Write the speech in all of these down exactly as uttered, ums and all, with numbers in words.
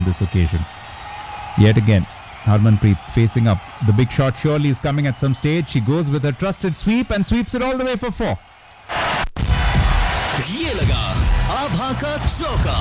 this occasion. Yet again, Harmanpreet facing up. The big shot surely is coming at some stage. She goes with her trusted sweep and sweeps it all the way for four. ये लगा आभा का चौका.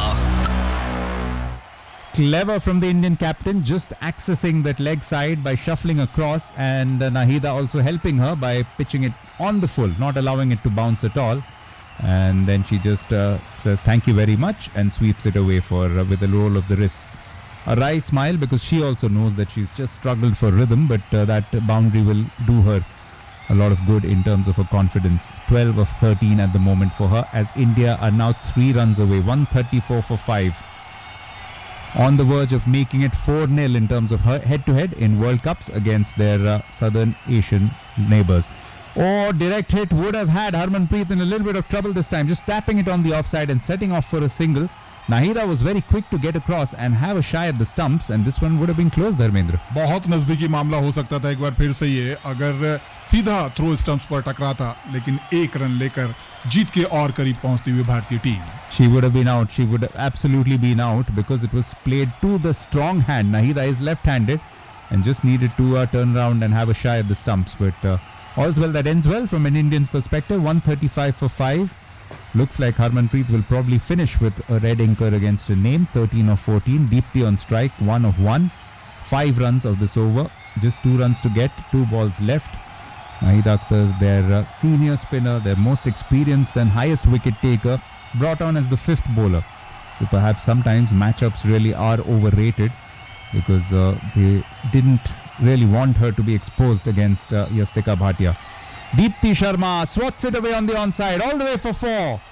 Clever from the Indian captain, just accessing that leg side by shuffling across, and uh, Nahida also helping her by pitching it on the full, not allowing it to bounce at all. And then she just uh, says thank you very much and sweeps it away for uh, with a roll of the wrists. A wry smile, because she also knows that she's just struggled for rhythm, but uh, that boundary will do her a lot of good in terms of her confidence. twelve of thirteen at the moment for her, as India are now three runs away, one thirty-four for five. On the verge of making it four nil in terms of her head-to-head in World Cups against their uh, Southern Asian neighbours. Or direct hit would have had Harmanpreet in a little bit of trouble this time, just tapping it on the offside and setting off for a single. Nahida was very quick to get across and have a shy at the stumps, and this one would have been close, Dharmendra. बहुत नजदीकी मामला हो सकता था एक बार फिर से ये, अगर सीधा थ्रो स्टंप्स पर टकराता, लेकिन एक रन लेकर जीत के और करीब पहुंचती हुई भारतीय team. She would have been out. She would have absolutely been out, because it was played to the strong hand. Nahida is left-handed and just needed to uh, turn around and have a shy at the stumps. But uh, all's well that ends well from an Indian perspective. one thirty-five for five. Looks like Harmanpreet will probably finish with a red anchor against a name. thirteen of fourteen. Deepti on strike. one of one. Five runs of this over. Just two runs to get. Two balls left. Nahida Akhtar, their uh, senior spinner, their most experienced and highest wicket taker, brought on as the fifth bowler. So perhaps sometimes matchups really are overrated, because uh, they didn't really want her to be exposed against uh, Yastika Bhatia. Deepti Sharma swats it away on the onside, all the way for four.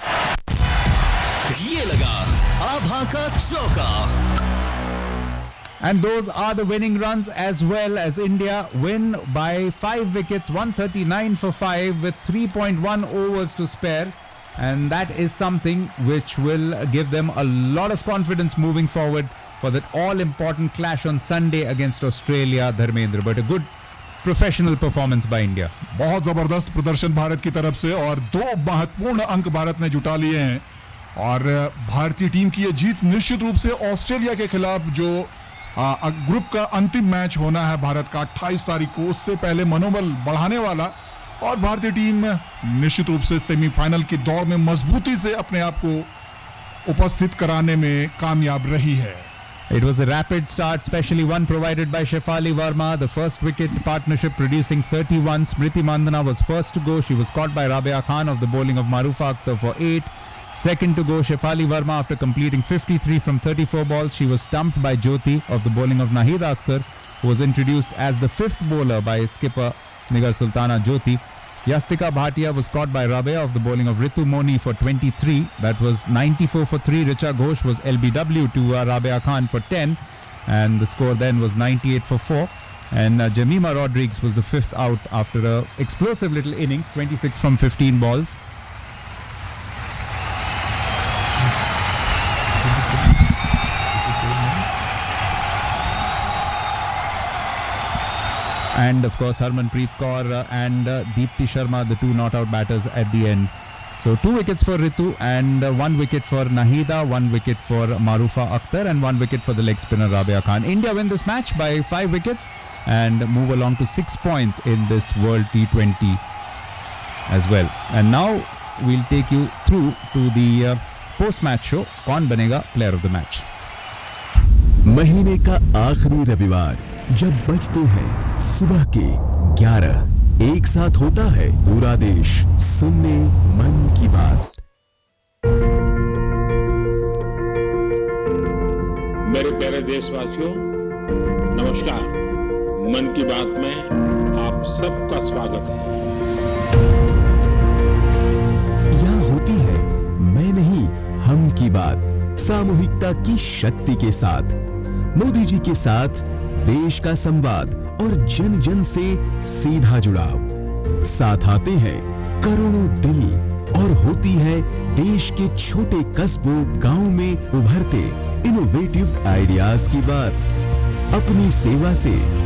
ये लगा आभा का चौका. And those are the winning runs, as well as India win by five wickets, one thirty-nine for five, with three point one overs to spare. And that is something which will give them a lot of confidence moving forward for that all-important clash on Sunday against Australia, Dharmendra. But a good professional performance by India. बहुत जबरदस्त प्रदर्शन भारत की तरफ से, और दो महत्वपूर्ण अंक भारत ने जुटा लिए हैं. और भारतीय टीम की यह जीत निश्चित रूप से ऑस्ट्रेलिया के खिलाफ जो आ, ग्रुप का अंतिम मैच होना है भारत का अट्ठाईस तारीख को, उससे पहले मनोबल बढ़ाने वाला, और भारतीय टीम निश्चित रूप से सेमीफाइनल की दौड़ में मजबूती से अपने आप को उपस्थित कराने में कामयाब रही है. It was a rapid start, especially one provided by Shefali Verma. The first wicket partnership producing thirty-one. Smriti Mandhana was first to go. She was caught by Rabia Khan of the bowling of Marufa Akhtar for eight. Second to go, Shefali Verma after completing fifty-three from thirty-four balls. She was stumped by Jyoti of the bowling of Nahida Akhtar, who was introduced as the fifth bowler by skipper Nigar Sultana Jyoti. Yastika Bhatia was caught by Rabia of the bowling of Ritu Moni for twenty-three. That was ninety-four for three. Richa Ghosh was L B W to uh, Rabia Khan for ten. And the score then was ninety-eight for four. And uh, Jamima Rodriguez was the fifth out after a explosive little innings, twenty-six from fifteen balls. And of course Harmanpreet Kaur uh, and uh, Deepti Sharma, the two not out batters at the end. So two wickets for Ritu, and uh, one wicket for Nahida, one wicket for Marufa Akhtar, and one wicket for the leg spinner Rabia Khan. India win this match by five wickets and move along to six points in this World T twenty as well. And now we'll take you through to the uh, post-match show. Kaun banega player of the match? महीने का आखिरी रविवार, जब बजते हैं सुबह के ग्यारह, एक साथ होता है पूरा देश सुनने मन की बात. मेरे प्यारे देशवासियों, नमस्कार. मन की बात में आप सबका स्वागत है. यहाँ होती है मैं नहीं हम की बात, सामूहिकता की शक्ति के साथ, मोदी जी के साथ देश का संवाद और जन जन से सीधा जुड़ाव. साथ आते हैं करोड़ों दिल, और होती है देश के छोटे कस्बों गांव में उभरते इनोवेटिव आइडियाज की बात. अपनी सेवा से